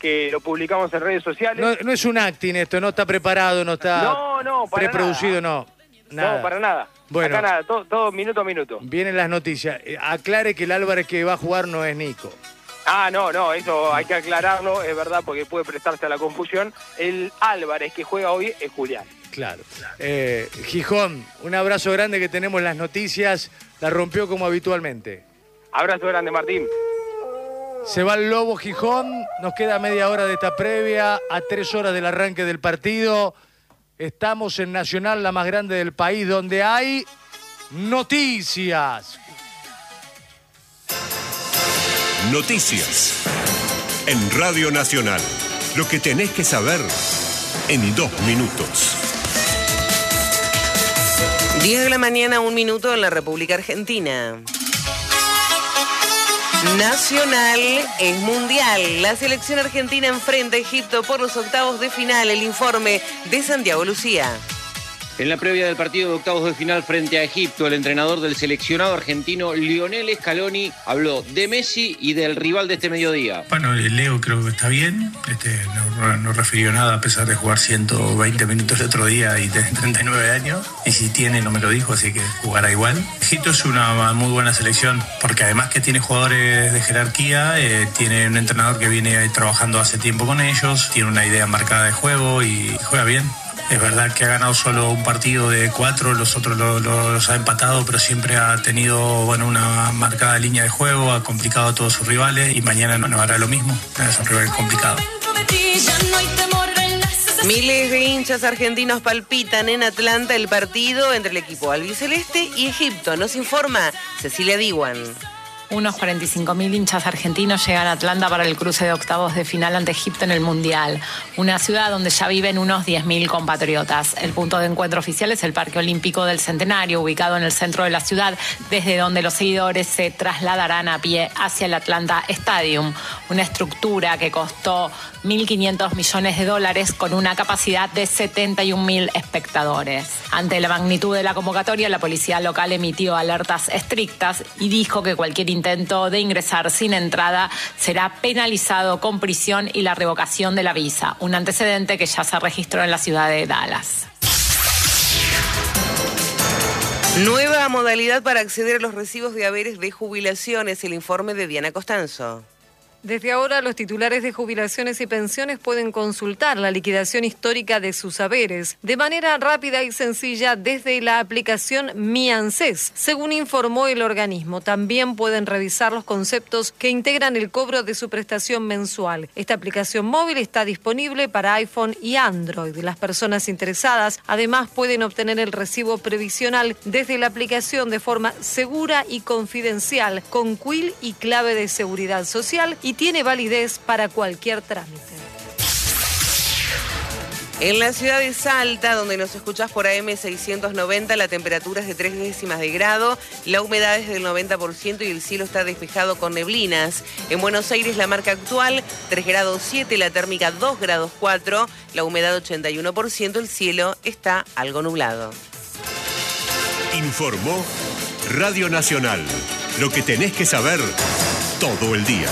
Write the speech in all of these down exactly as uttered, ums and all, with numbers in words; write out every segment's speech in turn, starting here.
que lo publicamos en redes sociales. No, no es un acting esto, no está preparado, no está no, no, para preproducido, nada. no. Nada. No, para nada. Bueno, acá nada, todo, todo minuto a minuto. Vienen las noticias. Eh, aclare que el Álvarez que va a jugar no es Nico. Ah, no, no, eso hay que aclararlo, es verdad, porque puede prestarse a la confusión. El Álvarez que juega hoy es Julián. Claro. Eh, Gijón, un abrazo grande, que tenemos las noticias. La rompió como habitualmente. Abrazo grande, Martín. Se va el Lobo Gijón. Nos queda media hora de esta previa, a tres horas del arranque del partido. Estamos en Nacional, la más grande del país, donde hay noticias. Noticias en Radio Nacional. Lo que tenés que saber en dos minutos. diez de la mañana, un minuto en la República Argentina. Nacional es mundial. La selección argentina enfrenta a Egipto por los octavos de final. El informe de Santiago Lucía. En la previa del partido de octavos de final frente a Egipto, el entrenador del seleccionado argentino, Lionel Scaloni, habló de Messi y del rival de este mediodía. Bueno, el Leo creo que está bien, este, no, no refirió nada a pesar de jugar ciento veinte minutos el otro día y tener treinta y nueve años. Y si tiene, no me lo dijo, así que jugará igual. Egipto es una muy buena selección, porque además que tiene jugadores de jerarquía, eh, tiene un entrenador que viene trabajando hace tiempo con ellos, tiene una idea marcada de juego y juega bien. Es verdad que ha ganado solo un partido de cuatro, los otros lo, lo, los ha empatado, pero siempre ha tenido, bueno, una marcada línea de juego, ha complicado a todos sus rivales y mañana no, no hará lo mismo. Es un rival complicado. Miles de hinchas argentinos palpitan en Atlanta el partido entre el equipo albiceleste y Egipto. Nos informa Cecilia Diwan. Unos cuarenta y cinco mil hinchas argentinos llegan a Atlanta para el cruce de octavos de final ante Egipto en el Mundial, una ciudad donde ya viven unos diez mil compatriotas. El punto de encuentro oficial es el Parque Olímpico del Centenario, ubicado en el centro de la ciudad, desde donde los seguidores se trasladarán a pie hacia el Atlanta Stadium, una estructura que costó mil quinientos millones de dólares con una capacidad de setenta y un mil espectadores. Ante la magnitud de la convocatoria, la policía local emitió alertas estrictas y dijo que cualquier intento de ingresar sin entrada será penalizado con prisión y la revocación de la visa, un antecedente que ya se registró en la ciudad de Dallas. Nueva modalidad para acceder a los recibos de haberes de jubilaciones, el informe de Diana Costanzo. Desde ahora, los titulares de jubilaciones y pensiones pueden consultar la liquidación histórica de sus haberes de manera rápida y sencilla desde la aplicación Mi ANSES, según informó el organismo. También pueden revisar los conceptos que integran el cobro de su prestación mensual. Esta aplicación móvil está disponible para iPhone y Android. Las personas interesadas además pueden obtener el recibo previsional desde la aplicación de forma segura y confidencial con Q I L y clave de seguridad social y tiene validez para cualquier trámite. En la ciudad de Salta, donde nos escuchás por A M seiscientos noventa, la temperatura es de tres décimas de grado, la humedad es del noventa por ciento y el cielo está despejado con neblinas. En Buenos Aires, la marca actual, tres grados siete, la térmica dos grados cuatro, la humedad ochenta y uno por ciento, el cielo está algo nublado. Informó Radio Nacional. Lo que tenés que saber todo el día.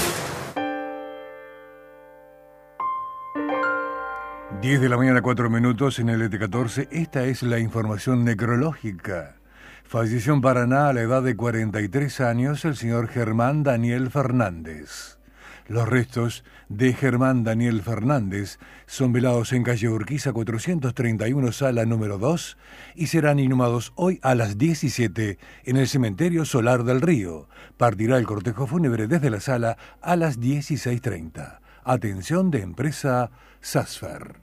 diez de la mañana, cuatro minutos en el E T catorce. Esta es la información necrológica. Falleció en Paraná a la edad de cuarenta y tres años el señor Germán Daniel Fernández. Los restos de Germán Daniel Fernández son velados en calle Urquiza cuatrocientos treinta y uno, sala número dos, y serán inhumados hoy a las diecisiete en el cementerio Solar del Río. Partirá el cortejo fúnebre desde la sala a las dieciséis treinta. Atención de empresa Sasfer.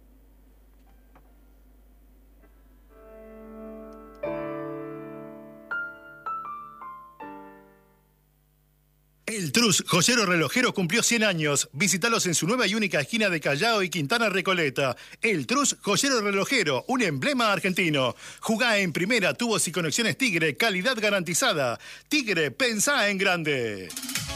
El Trus Joyero Relojero cumplió cien años. Visítalos en su nueva y única esquina de Callao y Quintana Recoleta. El Trus Joyero Relojero, un emblema argentino. Jugá en primera, tubos y conexiones Tigre, calidad garantizada. Tigre, pensá en grande.